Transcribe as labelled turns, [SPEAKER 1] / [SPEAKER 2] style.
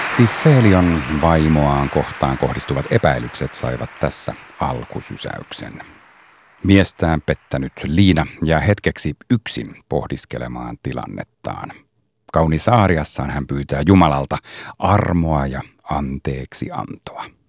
[SPEAKER 1] Erityisesti Felion vaimoaan kohtaan kohdistuvat epäilykset saivat tässä alkusysäyksen. Miestään pettänyt Liina jää hetkeksi yksin pohdiskelemaan tilannettaan. Kauniissa aariassaan hän pyytää Jumalalta armoa ja anteeksiantoa.